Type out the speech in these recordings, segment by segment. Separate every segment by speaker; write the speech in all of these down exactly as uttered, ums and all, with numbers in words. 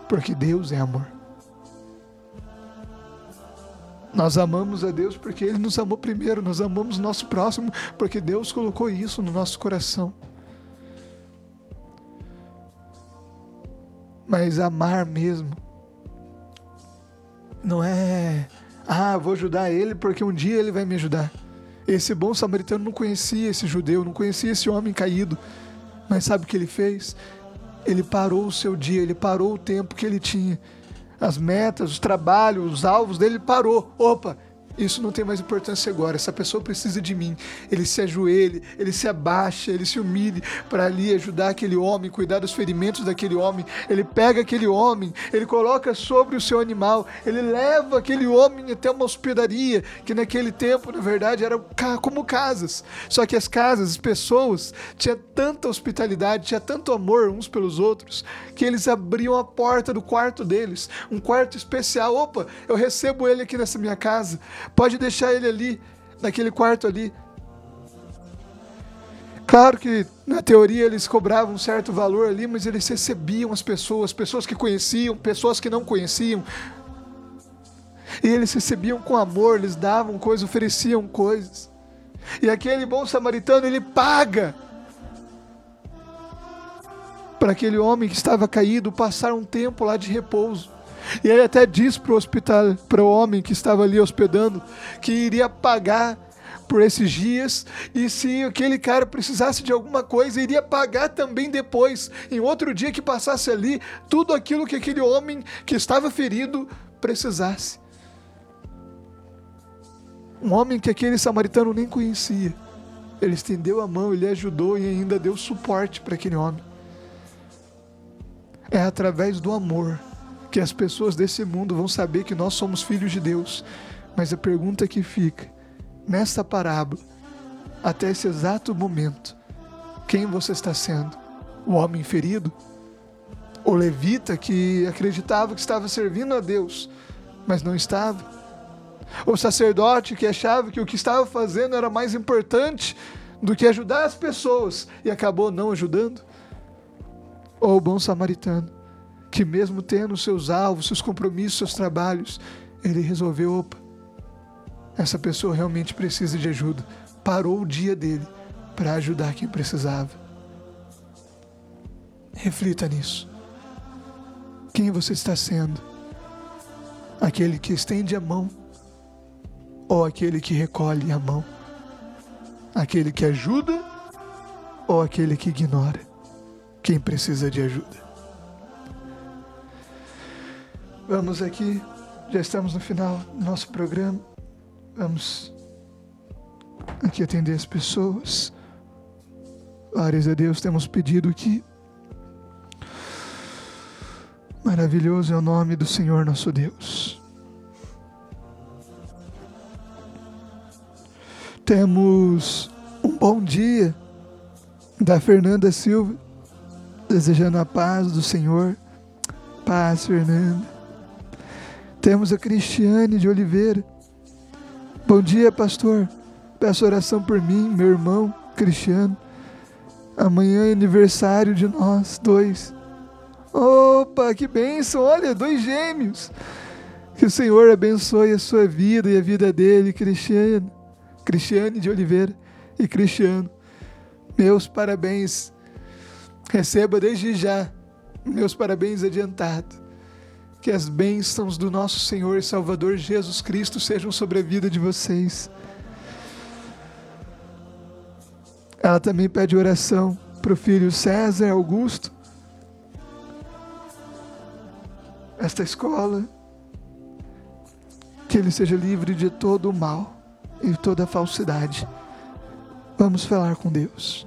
Speaker 1: porque Deus é amor. Nós amamos a Deus porque Ele nos amou primeiro. Nós amamos o nosso próximo porque Deus colocou isso no nosso coração. Mas amar mesmo não é, ah, vou ajudar ele porque um dia ele vai me ajudar. Esse bom samaritano não conhecia esse judeu, não conhecia esse homem caído. Mas sabe o que ele fez? Ele parou o seu dia, ele parou o tempo que ele tinha. As metas, os trabalhos, os alvos dele, ele parou. Opa, isso não tem mais importância agora, essa pessoa precisa de mim. Ele se ajoelha, ele se abaixa, ele se humilha para ali ajudar aquele homem, cuidar dos ferimentos daquele homem. Ele pega aquele homem, ele coloca sobre o seu animal, ele leva aquele homem até uma hospedaria, que naquele tempo, na verdade, eram como casas. Só que as casas, as pessoas, tinha tanta hospitalidade, tinha tanto amor uns pelos outros, que eles abriam a porta do quarto deles, um quarto especial. Opa, eu recebo ele aqui nessa minha casa. Pode deixar ele ali, naquele quarto ali. Claro que na teoria eles cobravam um certo valor ali, mas eles recebiam as pessoas, pessoas que conheciam, pessoas que não conheciam. E eles recebiam com amor, eles davam coisas, ofereciam coisas. E aquele bom samaritano, ele paga para aquele homem que estava caído passar um tempo lá de repouso. E ele até diz para o hospital, para o homem que estava ali hospedando, que iria pagar por esses dias, e se aquele cara precisasse de alguma coisa, iria pagar também depois, em outro dia que passasse ali, tudo aquilo que aquele homem que estava ferido precisasse. Um homem que aquele samaritano nem conhecia. Ele estendeu a mão, ele ajudou e ainda deu suporte para aquele homem. É através do amor que as pessoas desse mundo vão saber que nós somos filhos de Deus. Mas a pergunta que fica, nessa parábola, até esse exato momento, quem você está sendo? O homem ferido? O levita que acreditava que estava servindo a Deus, mas não estava? O sacerdote que achava que o que estava fazendo era mais importante do que ajudar as pessoas e acabou não ajudando? Ou o bom samaritano, que mesmo tendo seus alvos, seus compromissos, seus trabalhos, ele resolveu, opa, essa pessoa realmente precisa de ajuda. Parou o dia dele para ajudar quem precisava. Reflita nisso. Quem você está sendo? Aquele que estende a mão ou aquele que recolhe a mão? Aquele que ajuda ou aquele que ignora quem precisa de ajuda? Vamos aqui, já estamos no final do nosso programa. Vamos aqui atender as pessoas. Glórias a Deus, temos pedido aqui. Maravilhoso é o nome do Senhor nosso Deus. Temos um bom dia da Fernanda Silva, desejando a paz do Senhor. Paz, Fernanda. Temos a Cristiane de Oliveira. Bom dia, pastor. Peço oração por mim, meu irmão Cristiano. Amanhã é aniversário de nós dois. Opa, que bênção. Olha, dois gêmeos. Que o Senhor abençoe a sua vida e a vida dele, Cristiano. Cristiane de Oliveira e Cristiano. Meus parabéns. Receba desde já meus parabéns adiantados. Que as bênçãos do nosso Senhor e Salvador Jesus Cristo sejam sobre a vida de vocês. Ela também pede oração para o filho César Augusto. Esta escola, que ele seja livre de todo o mal e toda a falsidade. Vamos falar com Deus.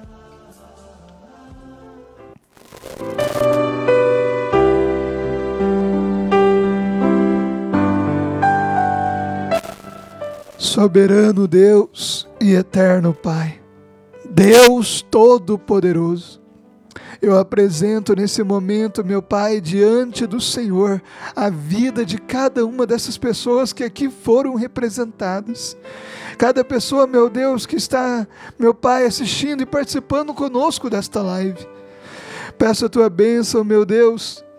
Speaker 1: Soberano Deus e eterno Pai, Deus Todo-Poderoso, eu apresento nesse momento, meu Pai, diante do Senhor, a vida de cada uma dessas pessoas que aqui foram representadas. Cada pessoa, meu Deus, que está, meu Pai, assistindo e participando conosco desta live. Peço a Tua bênção, meu Deus,